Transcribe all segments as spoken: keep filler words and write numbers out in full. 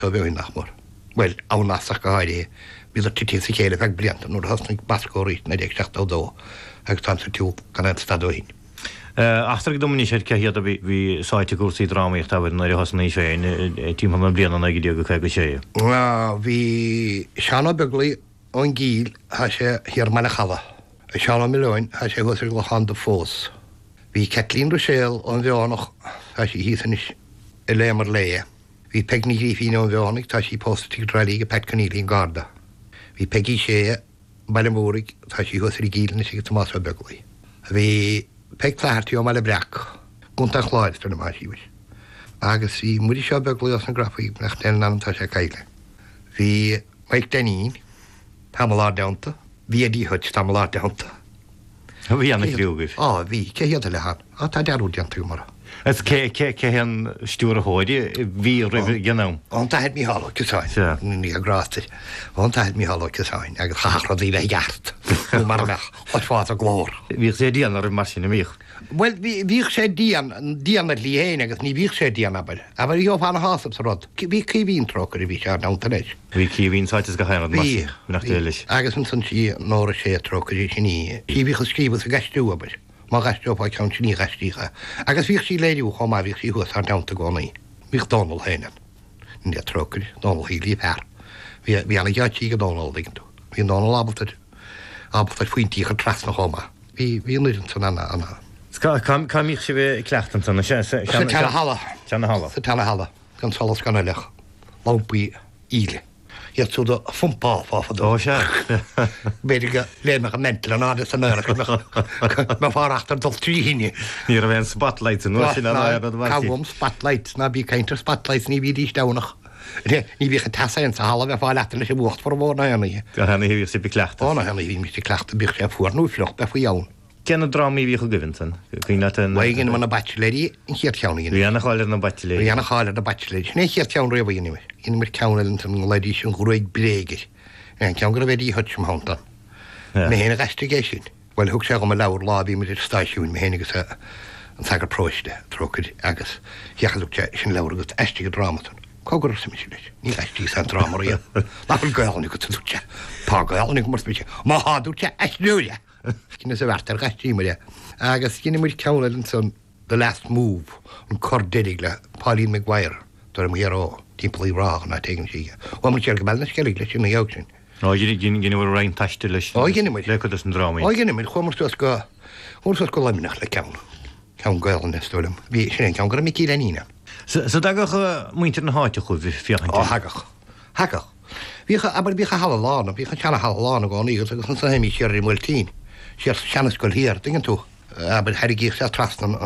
Tá bheoin nach mór. Well á nasach go háirí bhí a tití sa chéile bheith blianta nó hasnig bascóí na ag seachtá dó ag tan sa tú gan stadóin. Astra domní sé cehiad a bhí sáite gúsaí dráíocht tabhar na hasna féin tím na blianana na go go chu go sé. Bhí seanna beglaí ón gíl ha sé hir mena chala. Seanna millióin ha sé go go chanda fós. Bhí celín ru séal an bheánach ha sé hísanis i lémar léie. Bhí pegní híí an bheánnig tá sí postí dralí go peccanílín garda. Bhí pegí sé bailmórig tá sí hosí gílna sí go tomás beglaí. Bhí peg tlairtí ó meile breach gúnta chláid na má síbis. Agus bhí muí seo beglaí os an grafaí nach den antá sé caiile. Bhí meid denín tamlá deanta, bhí a díhuiid tamlá deanta. Bhí anna clúgah? Á, bhí, cé hiad le han, á tá dearú deanta go mara. Es cé hen stúr a hóirí bhí rih gannám. An taid mí halló gosáin, ní a gráte. An taid mí halló gosáin, agus chachra í bheith gart. Mar bheith, os fád a glór. Bhí sé díana ar mar sin na míoch? Well, bhí sé díana lí héin agus ní bhí sé díana aber. Aber í ófána hásab sa rod. Bhí cíhín trocar i bhí sé náta leis. Bhí cíhín sáitas go chéanad Bhí, nach tuilis. agus an san sí nóra sé trocar i sinní. Sí bhí go scríbas a gasistú aber. Má gasistú á ceann sinní gastícha. Agus bhí sí léirú chomá bhí sí huas ar náta gánaí. Bhí Donald héinan. Ní a trocar, Donald hílí pár. Bhí anna gátí go Donald digantú. Bhí Donald abaltad. Abaltad faointí chu tras na chomá. Bhí bhí nuidir san anna anna. Cá míoch sé bheith cleachtan sanna sé tena hala. Tena hala. Sa tena hala. Gan salas gan leach. Lámpaí íle. Iad sú a fumpá fáfad. Ó sé. Beidir go léimach a mental an ádas an ára me fárachtar dul trí híine. Ní a bheith spotlight an sin Cábhm spotlight na bí caiintear spotlight ní bhí dís dánach. Ní bhí tasain sa hala bheith fá letar lei sé bhuacht for bhna anna. Go hena hí sé becleachta. Ána hena hí mí cleachta bí sé fuair núfleocht be faoi ann. Ceanna drámaí bhí go gohann Waigin man na bachelóí in chéir teanna. Bhí anna cháile na bachelóí. Bhí anna cháile na bachelóí. Né chéir teann réh inime. In mar ceanna an leidí sin ghrúig bréigir. An cean go bheith í hut sem hátan. Mé héna gastigéisiún. Well thug sé go me leabhar lábí mar stáisiún mé héna agus an sagar próiste trocaid agus heachadúte sin leabhar agus eiste go drámatan. Cogur sem sin leis. Ní eistí san drámarí. Láfil gailní go túte. Pá gailní go mar spíte. Má háúte eistúile. Cinna sa bhartar gastí mar agus cinna muid ceanna san The Last Move an cordéig le Pauline Maguire tar am hérá timplaí rách na tegan sí. Wa mar sé go bellna skeig leis sin na heag sin. Á gin gin gin bhar rein taiste leis. Á gin muid. Le chu an drámaí. Á gin muid chumar tú go ús go leminach le ceann. Ceann gailna stolam. Bhí sin ceann go mí lenína. Sa dagach muintear na háite chu bhí fiochan. Á hagach. Hagach. Bhícha aber bhícha hala lána, bhícha teanna hala lána gáí agus an sa héimi séir i multín. Sér seanascoil hir, dingan tú, aber herigí sé trast an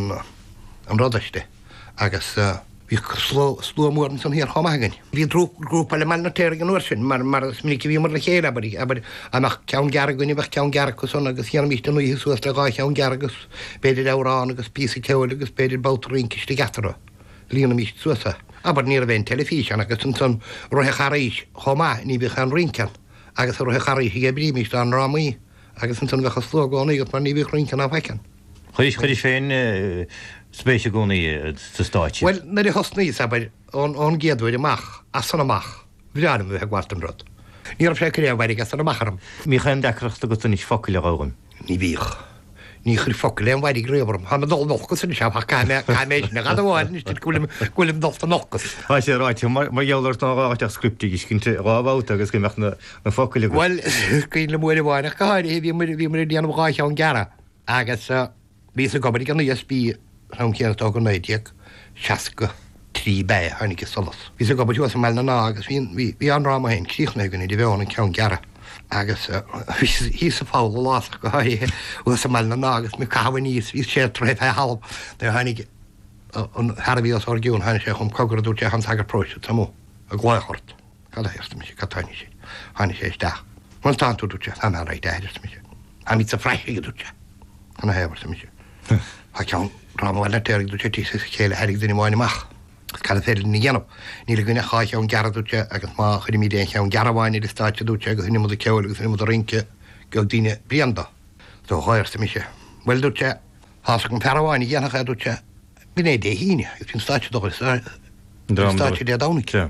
an rodaiste. Agus bhí sló mór san hir chomagan. Bhí drú grúpa le meilna téir an uair sin, mar mar minic bhí mar le chéir aber aber amach ceann gearagaine bheith ceann gearachas son agus cheanna míiste nuí suas le gá ceann gearagus, beidir árán agus písa ceil agus beidir bátarínkiste gatara. Líana míiste suasa. Aber ní a bhéin telefísan agus an son rothe charéis chomá ní bhí an rincan agus rothe charéis i brí míiste an rámaí. Agus an bhecha slógánaí go mar ní bhíh rincan á bhaican. Chuis chuir féin spéise gúnaí sa stáit. Well, na í hosnaí aber ón géadhfuid amach a san amach. Bhreanam bheith gháilt an rud. Ní sé ré bhhaid as an amachram. Mí chan decrochta go tunis focail ágan. Ní bhíh. Ní chuir focail an bhaid rébarm. Ha dul nochas in seach caiméis na gad bháin ní gúlim dolta nochas. Tá sé ráit mar geallar áteach scriptí cinnte rábhát agus go meach na focail. Well, cín le muir bháinna gáir bhí bhí mar déanam gáith an geara. Agus bí a gobarí gan S B ran chéantá go néideag seaca trí bé hanig solas. Bhí a gobarí was meilna ná agus bhí an rám hain críochna gan i d bhéánna ceann geara. Agus hí sa fáil lás go was a meilna ná agus mé cahain níos hí sé tréh halb de hanig an Harbí as orgiún haine sé chum cogur dúte an sagar próise tamó a gláchort. Cada heasta me sé catáine sé. Haine sé isteach. Man táú dúte an ra déidir me sé. A mí sa freiige dúte. Anna hefar sem sé. Ha ceann rámhhailna téirigh dúte tí sa chéile heirig duine máinach. Cad féidir ní dhéanam. Ní le gine chá ceann geara dúte agus má chuidir mí déon ceann gearahhain i státe dúte agus inni mud ceil agus inni mud rince go daine blianda. Dó háir sem sé. Well dúte hása an tarhhain i dhéanacha dúte. Bhí é dé híine, gus tín státe do státe dé dánig.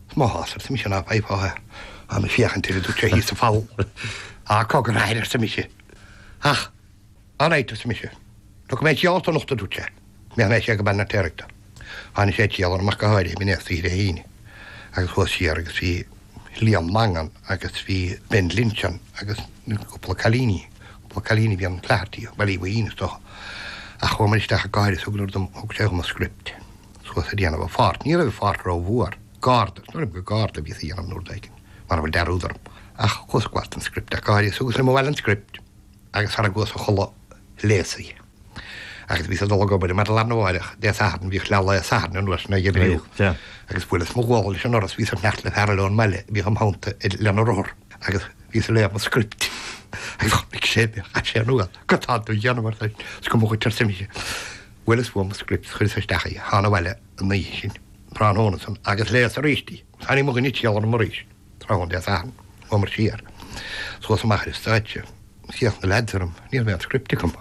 Máhasar sa mis na paipá a me fiochan tíir dúte hí sa fáil a cogur réidir sa mise. Ach, anéite sa mise. Lu mé teálta nachta dúte, mé mé sé go benna teireta. Hána sé tíalar mar go háirí mí sí a híine, agus thu sí agus hí Liam Langan agus hí Ben Lynchan agus gopla Calíní, gopla Calíní bhí an plátíí, bailí bhíine stocha. A chu mar isteach a gaiir sugur dom og sé go script. So sa díana bh fart, ní bh fart rá bhúar, garda, nó go garda bhí í an Nordaigin, mar bhfuil derúdar. Ach chusgwalt an script a gaiir sugus le bhil an script, agus har a gos a chola lésaí. Agus bhí a dul go bud mar leanháireach, dé sahan bhí leala a sahan an nuas na dhébrú. Agus bhfuil is mógáil is an oras ví an necht le ferleón meile, bhí am hánta lean roir, agus ví a le a script. Ik sé a sé nu gotá Janmar go mo tar simimiise. Willis bhm script chuistechaí hána bhile an ní sin Bránónason agus léas a réistí. Chaní mo ní teall an maríis trán de an mar siar. Svo sem machir stáitse síoch na ledrum ní mé an scripticum.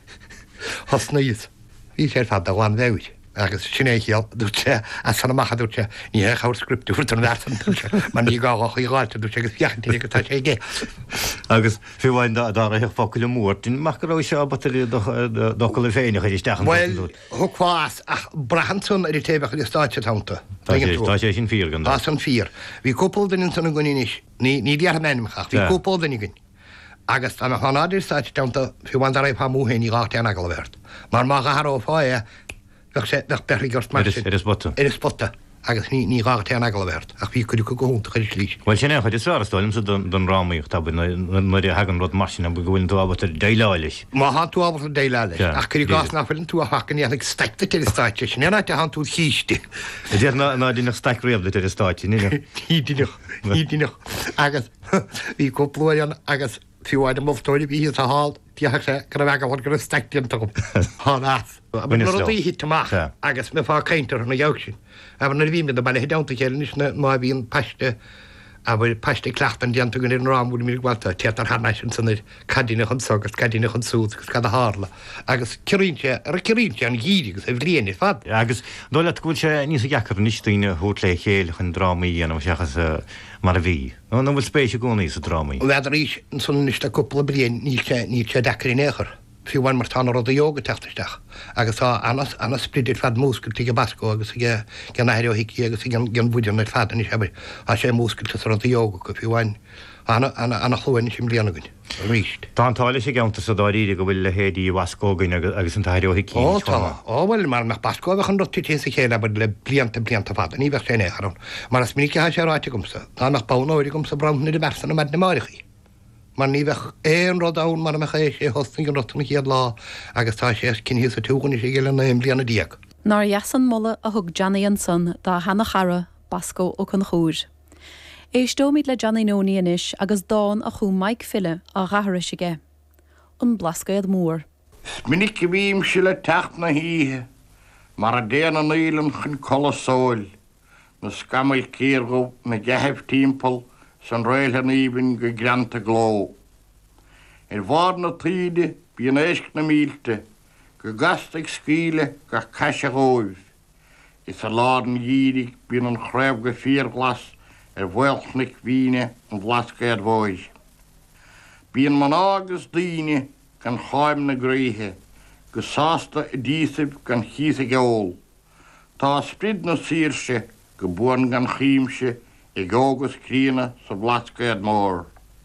Has níos. Bhí sé fad a bháin bheid. agus sinnéal dúte a sanna macha dúte ní chair scriptú fu an versan man ní gácha í gáilte dú agus fiachantí go tá sé gé. Agus fiúhain dá a focail mór, Dín mac rá se baterí docail le féine chuidir steach. Well, thuáás ach brahanson ar tébecha í stáite tánta. Tá sé sin fír gan. Tá san fír. Bhí cúpal den sanna goníis, ní ní dear menimach, hí cúpal den igin. Agus am hánáidir stáite tánta fiúhain ar raibh múhéin í gáte an agal bhirt. Mar má garó fáie sé beí gort mar is botta. Er is botta agus ní ní gáte an agal bhirt, ach bhí chuú go húnta chuir slís. Well sin chuid sástoilm sa don ráíocht tab mar hagan rud marsina bu gohfuil tú ábata déileáilis. Má há tú ábata déileáilis, ach chuí gás náfuiln tú a hacan ag steicta til stáite, sin énaite han tú chíiste. Dé ná dí nach steic réabla til stáite, ní Hídíach, hídíach agus bhí cóplóan agus fiúáid mótóirí bhí a há tíach sé go bheith bhil go steictíon tugum. Há nás. í hí tamach agus me fá caiintear na jaag sin. A na bhí a bailile dáanta chéile is na má bhíon peiste a bhfuil peiste chclaachtan deanta gon an rámúil mí bhilta tetar hána sin sanna cadína chun sogus cadína chun súd gus cad a hála. agus cirínte ar a cirínte an gíri agus a bhléana fad. Agus dóile gúil sé níos a gechar níostíine thuút le chéile chun drámaí anam seachas mar a bhí. nó bhfuil spéisi gúna níos a drámaí. Leidir ís an sun is a cúpla blion ní ní sé decarí néchar. Fiúhain mar tána rud a jóga tetaisteach, agus tá anas anas spridir fad múscail tí basco agus gan nahéir hií agus gan búidir na fadan is hebir a sé múscail rud a jóga go fiúhain anna chluhain sem blianagann ríist. Tátáile sé ganta sa dáíide go bhfuil le héadí wascógain agus an tair hií. Ó tá óhfuil mar me basco bh an rotí sa chéile bud le blianta blianta fada, ní bheith sé nécharún, mar as minic sé ráite gomsa, tá nach báóirí gom sa bram na de versan na me na máirichaí. Mar ní bheith éon rud ann mar me ché sé hosting an rotna chéad lá agus tá sé cin hí a túganna sé géile na im blianana díag. Nar jasan molle a thug Johnny an son dá hena chara basco ó chun chúr. Éistómid le Johnny nóí inis agus dáin a chu Mike Fille a gahar sige. An blascaid mór. Minic bhím se le techt na híthe, mar a déana an ílan chun colosóil, na scamail céirgó na gehebh timppel san réilthe níbin go granta gló. Er bhar na tríide bí an éisc na mílte, go gastaigh scíle go caiise góibh. Is a ládan dhírig bí an chréibh go fíorglas ar bhfuilchnic víne an bhlascéad bhóid. Bí an man agus daoine gan cháim na gríthe, go sásta i díosibh gan chiasa geol. Tá sprid na sírse go buan gan chiimse i ggógus críana sa blascéad mór.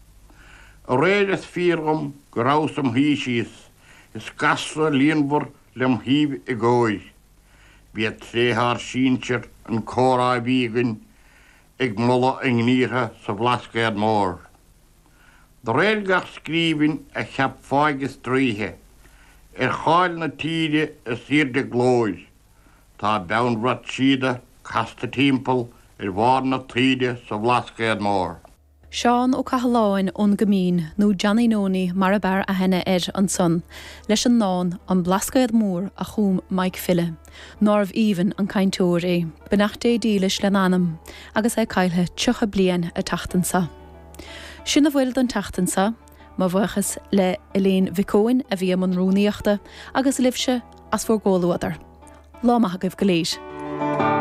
A réidir fíorgam go rásam híisios, is gasra líonbhar lem híb i ggóid. Bí tréthar síntir an córá bhígan ag mla an gníortha sa blascéad mór. De réilgach scríbin a cheap fáigus tríthe, ar cháil na tíide a sir de glóid. Tá bean rat siada casta timppel ar bhar na tríide sa blascéad mór. Seán ó Cahaláin ón gomín nó Johnny nóí mar a bear a henne ar an son, leis an nán an blascaid mór a chum Mike Fille. Norh even an caintóir é, benachté dílis le anam, agus é cailthe tucha blian a tatansa. Sin a bhfuil an tatansa, má bhuachas le Elaine Vicóin a bhí am an rúnaíochta agus libse as fór ggólaúadar. Lá maithagah go léis.